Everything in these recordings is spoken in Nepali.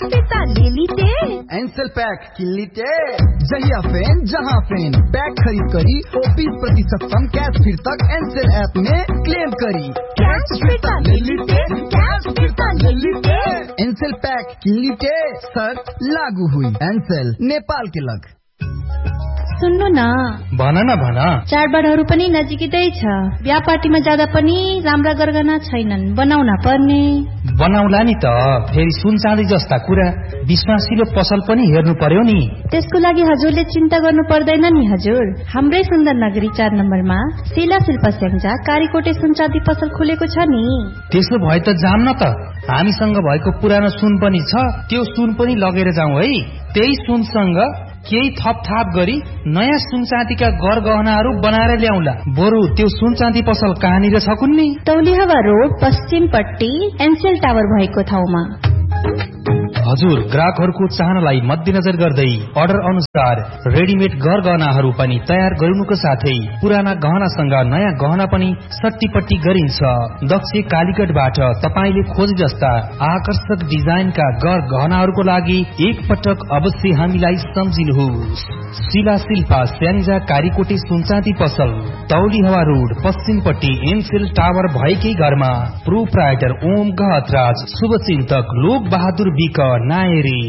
फिर्ता ले लीते, एनसेल पैक किन लीते। जहिया फैन जहाँ फैन पैक खरीद करी 20% कम कैश फिर तक एनसेल ऐप में क्लेम करी। कैश फिर्ता ले लीते, कैश फिर्ता ले लीते। एनसेल पैक किन लीते, शर्त लागू हुई। एनसेल नेपाल के लग। सुन्नु न, भन चाडबाडहरू पनि नजिकै छ। बिहा पार्टीमा जाँदा पनि राम्रा गरगहना छैनन्, बनाउन पर्ने। बनाउला नि त, फेरि सुन चाँदी जस्ता कुरा विश्वासिलो पसल पनि हेर्नु पर्यो नि। त्यसको लागि हजुरले चिन्ता गर्नु पर्दैन नि हजुर। हाम्रै सुन्दर नगरी 4 नम्बरमा शिला शिल्प स्याङ्जा कारीकोटे सुन चाँदी पसल खुलेको छ नि। त्यसो भए त जाम न त, हामीसँग भएको पुरानो सुन पनि छ, त्यो सुन पनि लगेर जाउँ है। त्यही सुनसँग केही थपथाप गरी नयाँ सुन चाँदीका गरगहनाहरू बनाएर ल्याउला। बरु त्यो सुन चाँदी पसल कहाँनिर छ कुन्नी? तौलिहवा रोड पश्चिमपट्टि एनसेल टावर भएको ठाउँमा। हजुर, ग्राहकहरूको चाहनालाई मध्यनजर गर्दै अर्डर अनुसार रेडिमेड गहनाहरू पनि तयार गरिनुको साथै पुराना गहनासँग नयाँ गहना पनि सट्टीपट्टी गरिन्छ। दक्ष कालीगढबाट तपाईले खोजे जस्ता आकर्षक डिजाइनका गहनाहरूको लागि एक पटक अवश्य हामीलाई सम्झिनुहोस्। शिला शिल्पा स्याङ्जा कारीकोटे सुनचाँदी पसल, तौलिहवा रोड पश्चिमपट्टि एनसेल टावर भएकै घरमा। प्रोप्राइटर ओम गहतराज, शुभचिन्तक लोक बहादुर विक नायरी।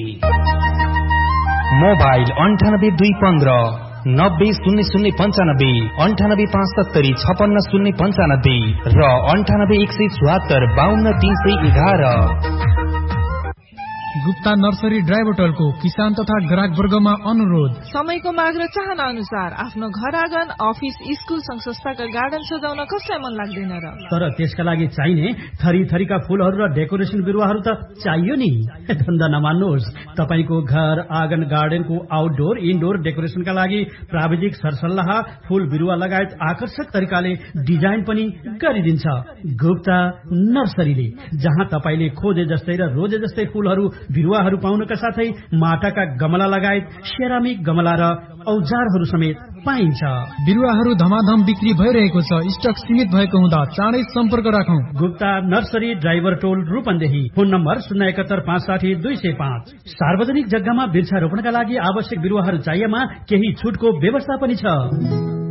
मोबाइल 9821 900095, 9857 56095 र 9817 52311। गुप्ता नर्सरी ड्राइभर टोलको किसान तथा ग्राहक वर्गमा अनुरोध। समयको माग र चाहना अनुसार आफ्नो घर आँगन, अफिस, स्कुल, संस्थाका गार्डन सजाउन कसलाई मन लाग्दैन र? तर त्यसका लागि चाहिने थरी थरीका फूलहरू र डेकोरेसन बिरुवाहरू त चाहियो नि। धन्दा नमान्नुहोस्, तपाईको घर आँगन गार्डनको आउटडोर इनडोर डेकोरेसनका लागि प्राविधिक सरसल्लाह, फूल बिरुवा लगायत आकर्षक तरिकाले डिजाइन पनि गरिदिन्छ गुप्ता नर्सरीले, जहाँ तपाईले खोजे जस्तै र रोजे जस्तै फूलहरू बिरुवाहरू पाउनका साथै माटाका गमला लगायत सेरामिक गमला र औजारहरू समेत पाइन्छ। बिरुवाहरू धमाधम बिक्री भइरहेको छ। स्टक सीमित भएको हुँदा चाँडै सम्पर्क राखौं। गुप्ता नर्सरी ड्राइभर टोल रूपन्देही। Phone number 071 560 205। सार्वजनिक जग्गामा वृक्षारोपणका लागि आवश्यक बिरुवाहरू चाहिएमा केही छुटको व्यवस्था पनि छ।